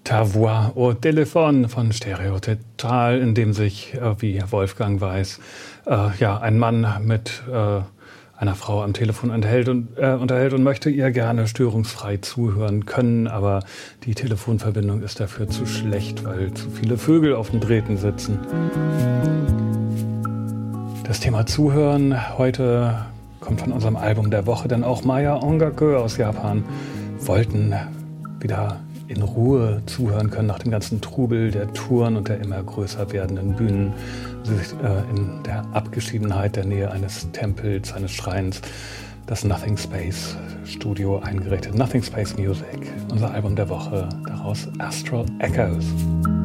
Ta voix au téléphone von Stereototal, in dem sich, wie Wolfgang weiß, ein Mann mit einer Frau am Telefon unterhält und möchte ihr gerne störungsfrei zuhören können, aber die Telefonverbindung ist dafür zu schlecht, weil zu viele Vögel auf den Drähten sitzen. Das Thema Zuhören heute kommt von unserem Album der Woche, denn auch Maya Ongaku aus Japan wollten wieder in Ruhe zuhören können nach dem ganzen Trubel der Touren und der immer größer werdenden Bühnen, sich in der Abgeschiedenheit der Nähe eines Tempels, eines Schreins, das Nothing Space Studio eingerichtet. Nothing Space Music, unser Album der Woche, daraus Astral Echoes.